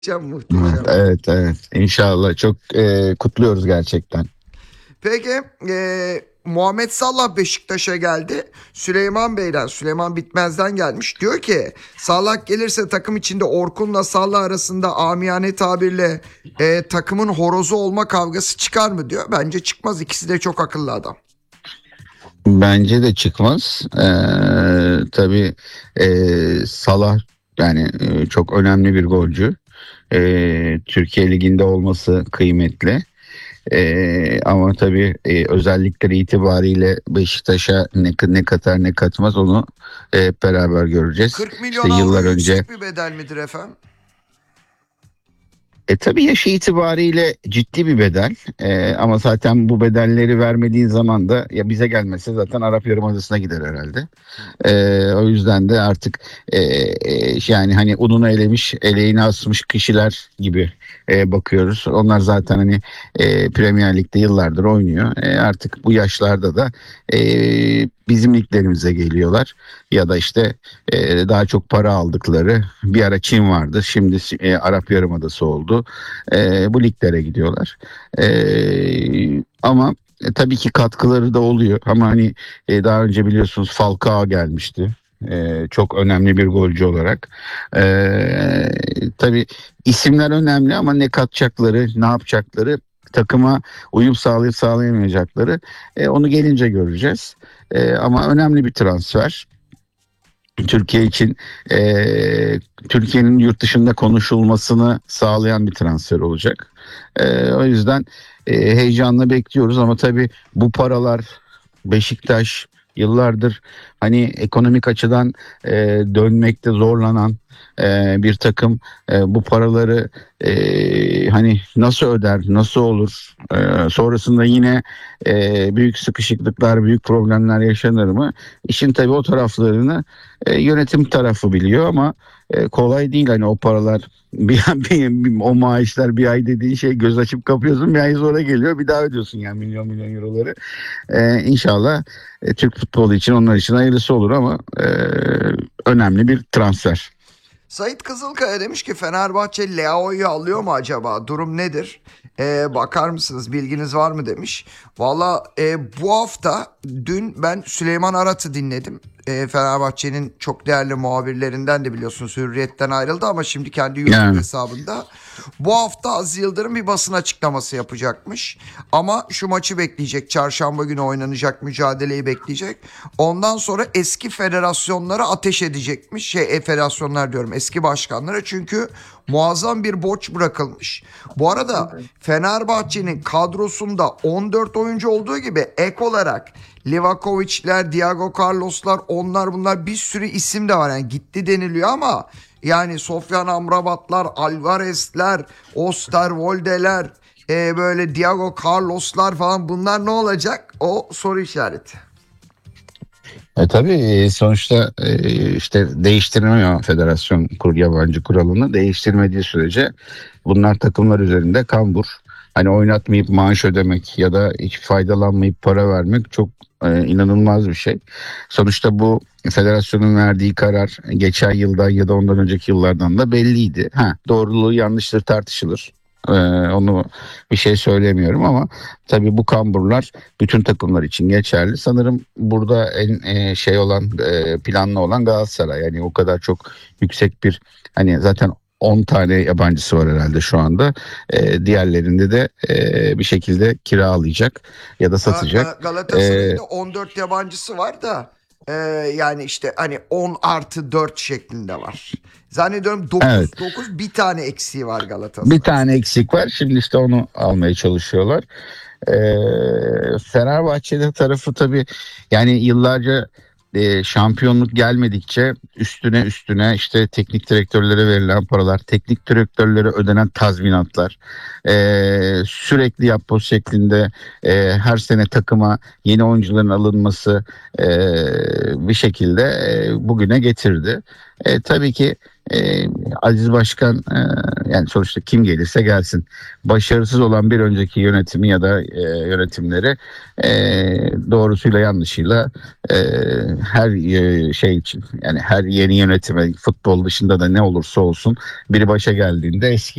Muhteşem. Evet, evet. İnşallah çok kutluyoruz gerçekten. Peki Muhammed Salah Beşiktaş'a geldi. Süleyman Bitmez'den gelmiş. Diyor ki Salah gelirse takım içinde Orkun'la Salah arasında amiyane tabirle takımın horozu olma kavgası çıkar mı diyor. Bence çıkmaz. İkisi de çok akıllı adam. Bence de çıkmaz. Tabii Salah yani çok önemli bir golcü. Türkiye Ligi'nde olması kıymetli. Ama tabii özellikleri itibariyle Beşiktaş'a ne katar ne katmaz onu hep beraber göreceğiz. 40 milyon İşte avro yıllar önce yüksek bir bedel midir efendim? tabii yaşı itibariyle ciddi bir bedel. Ama zaten bu bedelleri vermediğin zaman da ya bize gelmese zaten Arap Yarımadası'na gider herhalde. O yüzden de artık yani hani ununu elemiş, eleğini asmış kişiler gibi bakıyoruz. Onlar zaten hani Premier Lig'de yıllardır oynuyor. Artık bu yaşlarda da bizim liglerimize geliyorlar. Ya da işte daha çok para aldıkları bir ara Çin vardı. Şimdi Arap Yarımadası oldu. Bu liglere gidiyorlar. Ama tabii ki katkıları da oluyor. Ama hani daha önce biliyorsunuz Falcao gelmişti. Çok önemli bir golcü olarak. Tabii isimler önemli ama ne katacakları, ne yapacakları, takıma uyum sağlayıp sağlayamayacakları onu gelince göreceğiz. Ama önemli bir transfer. Türkiye için Türkiye'nin yurt dışında konuşulmasını sağlayan bir transfer olacak. O yüzden heyecanla bekliyoruz ama tabii bu paralar Beşiktaş yıllardır hani ekonomik açıdan dönmekte zorlanan bir takım bu paraları hani nasıl öder, nasıl olur? Sonrasında yine büyük sıkışıklıklar, büyük problemler yaşanır mı? İşin tabii o taraflarını yönetim tarafı biliyor ama kolay değil hani o paralar o maaşlar bir ay dediğin şey göz açıp kapıyorsun bir ay sonra geliyor bir daha ödüyorsun yani milyon euroları. İnşallah Türk futbolu için onlar için hayırlısı olur ama önemli bir transfer. Sait Kızılkaya demiş ki Fenerbahçe Leao'yu alıyor mu acaba? Durum nedir? Bakar mısınız? Bilginiz var mı demiş. Valla bu hafta dün ben Süleyman Arat'ı dinledim. Fenerbahçe'nin çok değerli muhabirlerinden de biliyorsunuz Hürriyet'ten ayrıldı ama şimdi kendi YouTube Yani hesabında. Bu hafta Aziz Yıldırım bir basın açıklaması yapacakmış. Ama şu maçı bekleyecek. Çarşamba günü oynanacak mücadeleyi bekleyecek. Ondan sonra eski federasyonlara ateş edecekmiş. Federasyonlar diyorum eski başkanlara çünkü muazzam bir borç bırakılmış. Bu arada Fenerbahçe'nin kadrosunda 14 oyuncu olduğu gibi ek olarak Livakovic'ler, Diego Carlos'lar onlar bunlar bir sürü isim de var. Yani gitti deniliyor ama yani Sofyan Amrabatlar, Alvarez'ler, Osterwolde'ler, böyle Diego Carlos'lar falan bunlar ne olacak? O soru işareti. tabii sonuçta işte değiştirmiyor federasyon yabancı kuralını değiştirmediği sürece bunlar takımlar üzerinde kambur. Hani oynatmayıp maaş ödemek ya da hiç faydalanmayıp para vermek çok inanılmaz bir şey. Sonuçta bu federasyonun verdiği karar geçen yıldan ya da ondan önceki yıllardan da belliydi. Doğruluğu yanlıştır tartışılır. Onu bir şey söylemiyorum ama tabii bu kamburlar bütün takımlar için geçerli. Sanırım burada en şey olan planlı olan Galatasaray. Yani o kadar çok yüksek bir hani zaten 10 tane yabancısı var herhalde şu anda. Diğerlerinde de bir şekilde kiralayacak ya da satacak. Galatasaray'ın da 14 yabancısı var da yani işte hani 10 artı 4 şeklinde var. Zannediyorum Evet. 9 bir tane eksiği var Bir Galatasaray. tane eksik var. Şimdi işte onu almaya çalışıyorlar. Fenerbahçe'de tarafı tabii yani yıllarca şampiyonluk gelmedikçe üstüne işte teknik direktörlere verilen paralar, teknik direktörlere ödenen tazminatlar, sürekli yapboz şeklinde her sene takıma yeni oyuncuların alınması bir şekilde bugüne getirdi. Tabii ki Aziz Başkan yani sonuçta kim gelirse gelsin başarısız olan bir önceki yönetimi ya da yönetimleri doğrusuyla yanlışıyla her şey için yani her yeni yönetime futbol dışında da ne olursa olsun biri başa geldiğinde eski